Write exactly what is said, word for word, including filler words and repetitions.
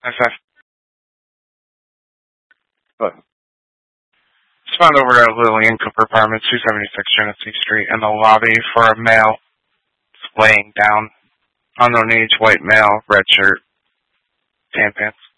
I said, but it's found over at Lillian Cooper Apartment, two seventy-six Genesee Street, in the lobby for a male laying down. Unknown age, white male, red shirt, tan pants.